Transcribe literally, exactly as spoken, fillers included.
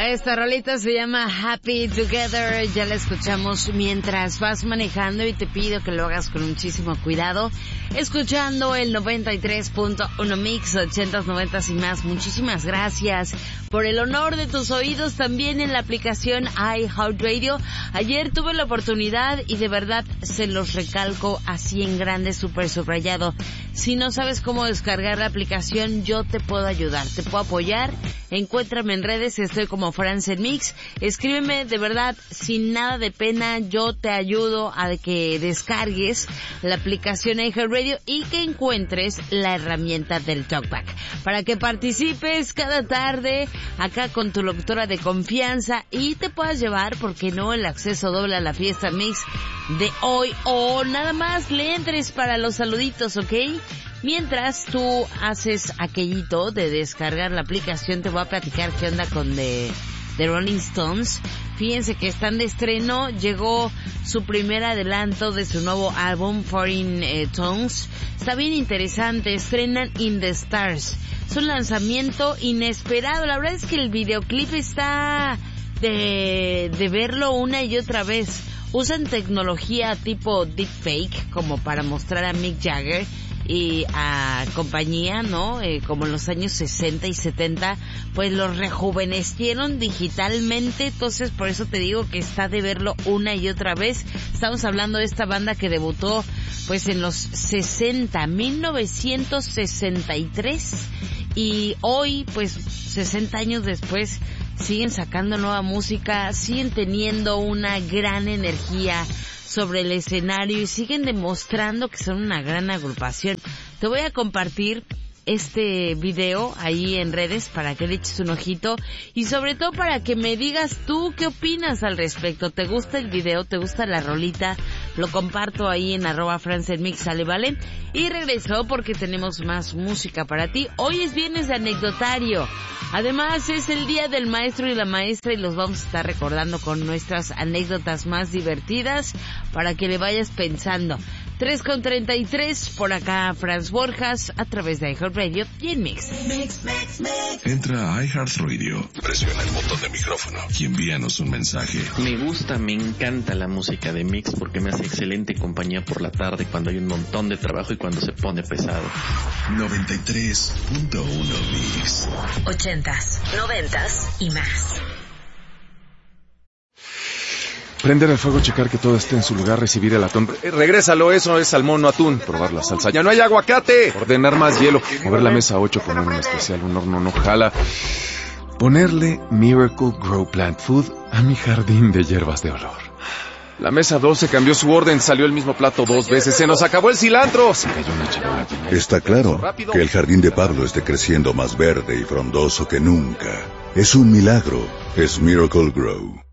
Esta rolita se llama Happy Together, ya la escuchamos mientras vas manejando y te pido que lo hagas con muchísimo cuidado, escuchando el noventa y tres punto uno Mix, ochentas, noventas y más. Muchísimas gracias por el honor de tus oídos también en la aplicación iHeartRadio. Ayer tuve la oportunidad y de verdad se los recalco así en grande, súper subrayado. Si no sabes cómo descargar la aplicación, yo te puedo ayudar, te puedo apoyar. Encuéntrame en redes, estoy como France Mix. Escríbeme de verdad, sin nada de pena, yo te ayudo a que descargues la aplicación iHeartRadio y que encuentres la herramienta del Talkback. Para que participes cada tarde acá con tu locutora de confianza y te puedas llevar, ¿por qué no?, el acceso doble a la fiesta Mix de hoy, o nada más le entres para los saluditos, ¿ok? Mientras tú haces aquellito de descargar la aplicación, te voy a platicar qué onda con The, The Rolling Stones. Fíjense que están de estreno, llegó su primer adelanto de su nuevo álbum, Foreign eh, Tongues. Está bien interesante, estrenan In the Stars. Es un lanzamiento inesperado, la verdad es que el videoclip está de, de verlo una y otra vez. Usan tecnología tipo deepfake como para mostrar a Mick Jagger y a compañía, ¿no? Eh, como en los años sesenta y setenta, pues los rejuvenecieron digitalmente, entonces por eso te digo que está de verlo una y otra vez. Estamos hablando de esta banda que debutó pues en los sesenta, mil novecientos sesenta y tres, y hoy pues sesenta años después siguen sacando nueva música, siguen teniendo una gran energía sobre el escenario y siguen demostrando que son una gran agrupación. Te voy a compartir este video ahí en redes para que le eches un ojito y sobre todo para que me digas tú qué opinas al respecto. ¿Te gusta el video? ¿Te gusta la rolita? Lo comparto ahí en arroba France Mix, ¿sale? ¿Vale? Y regreso porque tenemos más música para ti. Hoy es viernes de anecdotario. Además es el día del maestro y la maestra y los vamos a estar recordando con nuestras anécdotas más divertidas para que le vayas pensando. tres con treinta y tres, por acá Franz Borjas, a través de iHeartRadio y en Mix. Mix, Mix, Mix. Entra a iHeartRadio, presiona el botón de micrófono y envíanos un mensaje. Me gusta, me encanta la música de Mix porque me hace excelente compañía por la tarde cuando hay un montón de trabajo y cuando se pone pesado. noventa y tres punto uno Mix. Ochentas, noventas y más. Prender el fuego, checar que todo esté en su lugar, recibir el atún. Eh, regrésalo, eso es salmón, no atún. Probar la salsa. ¡Ya no hay aguacate! Ordenar más hielo. Mover la mesa ocho, poner un especial, un horno no jala. Ponerle Miracle Grow Plant Food a mi jardín de hierbas de olor. La mesa doce cambió su orden, salió el mismo plato dos veces. ¡Se nos acabó el cilantro! Se cayó una charola. Está claro que el jardín de Pablo esté creciendo más verde y frondoso que nunca. Es un milagro. Es Miracle Grow.